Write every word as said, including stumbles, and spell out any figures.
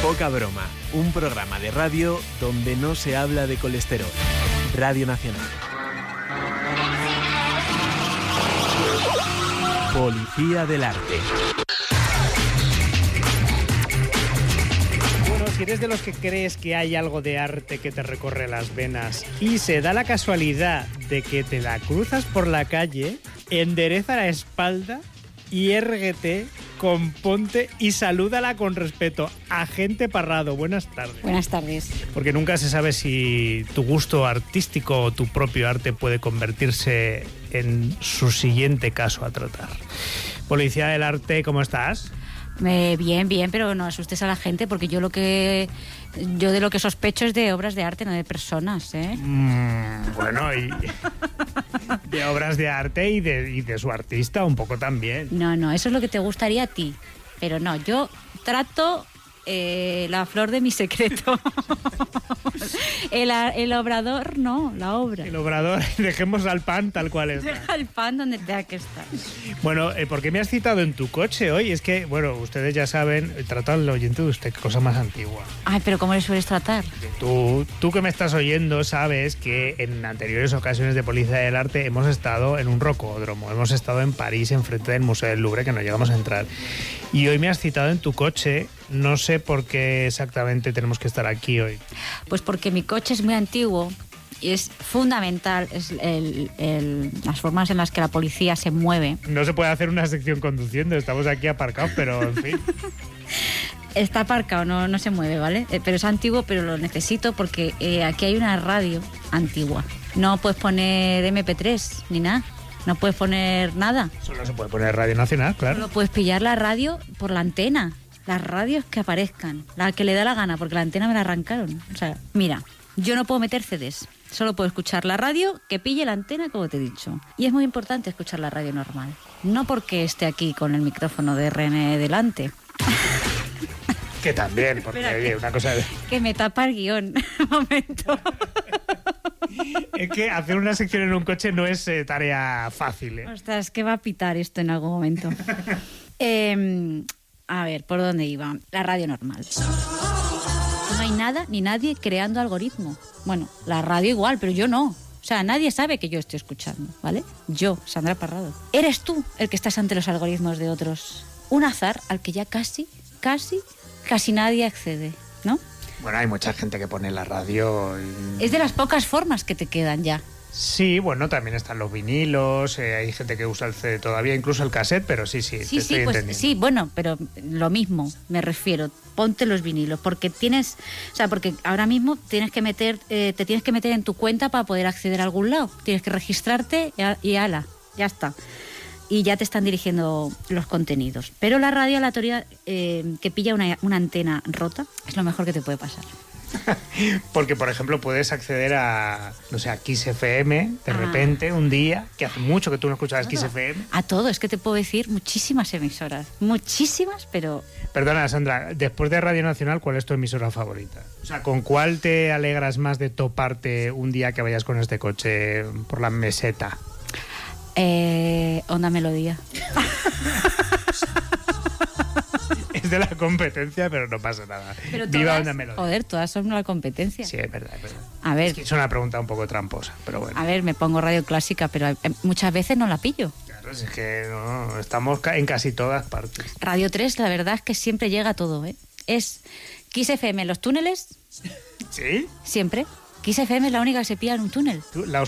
Poca broma, un programa de radio donde no se habla de colesterol. Radio Nacional. Policía del Arte. Bueno, si eres de los que crees que hay algo de arte que te recorre las venas y se da la casualidad de que te la cruzas por la calle, endereza la espalda y érguete, componte y salúdala con respeto. Agente Parrado, buenas tardes. Buenas tardes. Porque nunca se sabe si tu gusto artístico o tu propio arte puede convertirse en su siguiente caso a tratar. Policía del Arte, ¿cómo estás? Eh, bien, bien, pero no asustes a la gente porque yo lo que yo de lo que sospecho es de obras de arte, no de personas, ¿eh? Mm, bueno, y de obras de arte y de, y de su artista un poco también. No, no, eso es lo que te gustaría a ti, pero no, yo trato eh, la flor de mi secreto. el, el obrador, no, la obra. El obrador, dejemos al pan tal cual está. Deja el pan donde tenga que estar. Bueno, eh, ¿por qué me has citado en tu coche hoy? Es que, bueno, ustedes ya saben, trata al oyente de usted cosa más antigua. Ay, pero ¿cómo le sueles tratar? Tú, tú que me estás oyendo sabes que en anteriores ocasiones de Policía del Arte hemos estado en un rocódromo, hemos estado en París, enfrente del Museo del Louvre, que no llegamos a entrar. Y hoy me has citado en tu coche, no sé por qué exactamente tenemos que estar aquí hoy. Pues porque mi coche es muy antiguo y es fundamental es el, el, las formas en las que la policía se mueve. No se puede hacer una sección conduciendo, estamos aquí aparcados, pero en fin. Está aparcado, no, no se mueve, ¿vale? Eh, pero es antiguo, pero lo necesito porque eh, aquí hay una radio antigua. No puedes poner eme pe tres ni nada. No puedes poner nada. Solo se puede poner Radio Nacional, claro. Solo puedes pillar la radio por la antena. Las radios que aparezcan. La que le da la gana, porque la antena me la arrancaron. O sea, mira, yo no puedo meter ce des. Solo puedo escuchar la radio que pille la antena, como te he dicho. Y es muy importante escuchar la radio normal. No porque esté aquí con el micrófono de erre ene delante. Que también, porque Espera, oye, que, una cosa... De... Que me tapa el guión. Un momento. Es que hacer una sección en un coche no es eh, tarea fácil, ¿eh? Ostras, que va a pitar esto en algún momento. eh, a ver, ¿por dónde iba? La radio normal. No hay nada ni nadie creando algoritmo. Bueno, la radio igual, pero yo no. O sea, nadie sabe que yo estoy escuchando, ¿vale? Yo, Sandra Parrado. Eres tú el que estás ante los algoritmos de otros. Un azar al que ya casi, casi, casi nadie accede, ¿no? Bueno, hay mucha gente que pone la radio... Y... Es de las pocas formas que te quedan ya. Sí, bueno, también están los vinilos, eh, hay gente que usa el ce de todavía, incluso el cassette, pero sí, sí, Sí, te sí, estoy pues entendiendo. sí, bueno, pero lo mismo, me refiero, ponte los vinilos, porque tienes, o sea, porque ahora mismo tienes que meter, eh, te tienes que meter en tu cuenta para poder acceder a algún lado, tienes que registrarte y, a, y ala, ya está. Y ya te están dirigiendo los contenidos. Pero la radio aleatoria eh, que pilla una, una antena rota es lo mejor que te puede pasar. Porque, por ejemplo, puedes acceder a, no sé, a Kiss efe eme de Ah. repente, un día, que hace mucho que tú no escuchabas Kiss efe eme. A todo, es que te puedo decir muchísimas emisoras, muchísimas, pero... Perdona, Sandra, después de Radio Nacional, ¿cuál es tu emisora favorita? O sea, ¿con cuál te alegras más de toparte un día que vayas con este coche por la meseta? Eh, Onda Melodía. Es de la competencia, pero no pasa nada. Pero Viva todas, Onda Melodía. joder, todas son una competencia. Sí, es verdad, es verdad. A ver, Es que es una pregunta un poco tramposa, pero bueno. a ver, me pongo radio clásica, pero eh, muchas veces no la pillo. Claro, es que no, estamos ca- en casi todas partes. Radio tres, la verdad es que siempre llega todo, ¿eh? Es Kiss efe eme en los túneles, ¿Sí? siempre. Kiss efe eme es la única que se pilla en un túnel. Tú, la